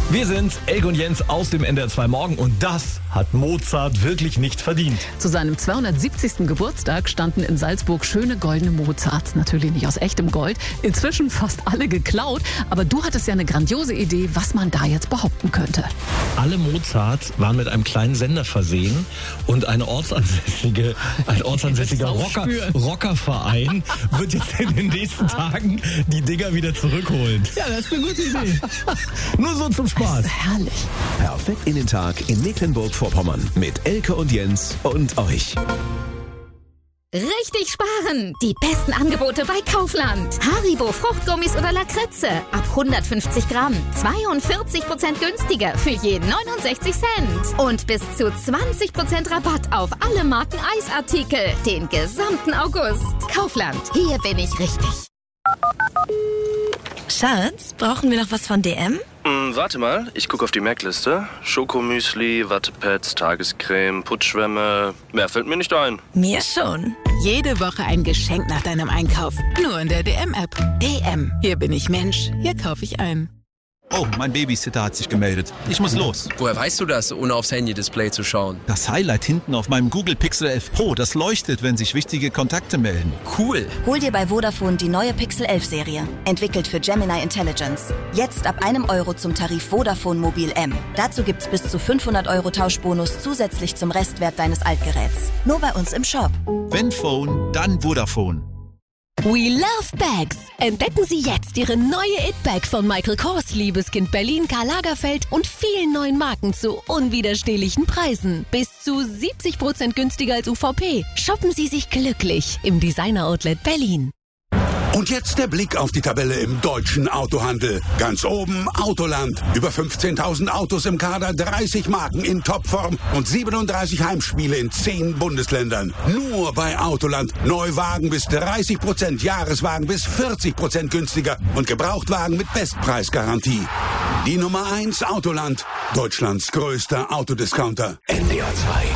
Wir sind Elke und Jens aus dem NDR 2 Morgen und das hat Mozart wirklich nicht verdient. Zu seinem 270. Geburtstag standen in Salzburg schöne goldene Mozarts. Natürlich nicht aus echtem Gold. Inzwischen fast alle geklaut. Aber du hattest ja eine grandiose Idee, was man da jetzt behaupten könnte. Alle Mozarts waren mit einem kleinen Sender versehen und ein ortsansässiger Rockerverein wird jetzt in den nächsten Tagen die Dinger wieder zurückholen. Ja, das ist eine gute Idee. Nur so zum Spaß. Herrlich. Perfekt in den Tag in Mecklenburg-Vorpommern mit Elke und Jens und euch. Richtig sparen! Die besten Angebote bei Kaufland. Haribo Fruchtgummis oder Lakritze. Ab 150 Gramm. 42% günstiger für jeden 69 Cent. Und bis zu 20% Rabatt auf alle Marken Eisartikel. Den gesamten August. Kaufland. Hier bin ich richtig. Schatz, brauchen wir noch was von DM? Warte mal, ich gucke auf die Merkliste. Schokomüsli, Wattepads, Tagescreme, Putzschwämme. Mehr fällt mir nicht ein. Mir schon. Jede Woche ein Geschenk nach deinem Einkauf. Nur in der DM-App. DM. Hier bin ich Mensch. Hier kaufe ich ein. Oh, mein Babysitter hat sich gemeldet. Ich muss los. Woher weißt du das, ohne aufs Handy-Display zu schauen? Das Highlight hinten auf meinem Google Pixel 11 Pro, das leuchtet, wenn sich wichtige Kontakte melden. Cool. Hol dir bei Vodafone die neue Pixel 11 Serie. Entwickelt für Gemini Intelligence. Jetzt ab €1 zum Tarif Vodafone Mobil M. Dazu gibt's bis zu 500 € Tauschbonus zusätzlich zum Restwert deines Altgeräts. Nur bei uns im Shop. Wenn Phone, dann Vodafone. We love bags. Entdecken Sie jetzt Ihre neue It-Bag von Michael Kors, Liebeskind Berlin, Karl Lagerfeld und vielen neuen Marken zu unwiderstehlichen Preisen. Bis zu 70% günstiger als UVP. Shoppen Sie sich glücklich im Designer-Outlet Berlin. Und jetzt der Blick auf die Tabelle im deutschen Autohandel. Ganz oben Autoland. Über 15.000 Autos im Kader, 30 Marken in Topform und 37 Heimspiele in 10 Bundesländern. Nur bei Autoland. Neuwagen bis 30%, Jahreswagen bis 40% günstiger und Gebrauchtwagen mit Bestpreisgarantie. Die Nummer 1 Autoland. Deutschlands größter Autodiscounter. NDR 2.